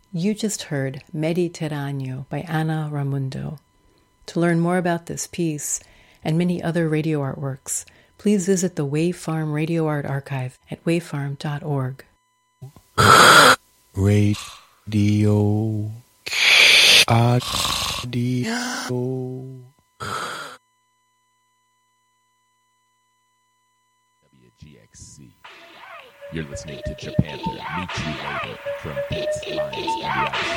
You just heard Mediterraneo by Ana Ramundo. To learn more about this piece and many other radio artworks, please visit the Wave Farm Radio Art Archive at wavefarm.org. Radio Audio. WGXC. You're listening to Japantha, Meet You Later from Pits, Lions, and the Ice.